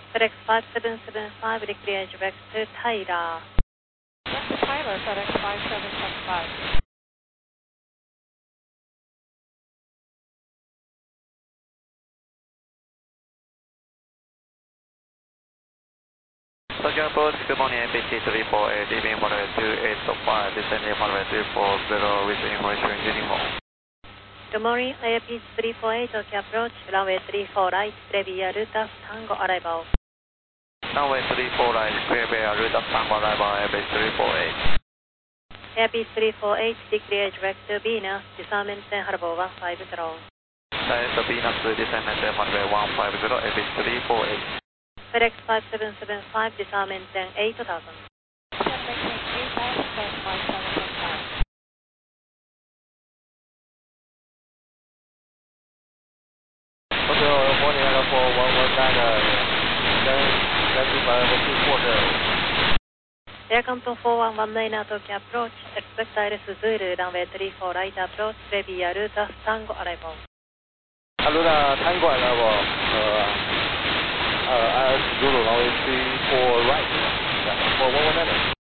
FedEx 5775, declare direct to Tyler. Tyler, FedEx 5775. Tokyo Approach, good morning, APC 348, leaving runway 2805, descending runway 340 with information Unimore. Good morning, APC 348, Tokyo Approach, runway 34 right, clear via Ruta Tango arrival. Runway 34 right, clear via Ruta Tango arrival, APC 348. APC 348, declare direct to Venus, disarmament Harbour 150. Direct to Venus, descending runway 150, APC 348. FedEx 5775, disarmament 8000. Tokyo morning, for 119, Air Canton 4119 Tokyo Approach, expect Iris Zulu, runway 34 right approach, clear via Ruta Tango arrival. Ruta Tango arrival, Zulu, runway 34 right, for 119.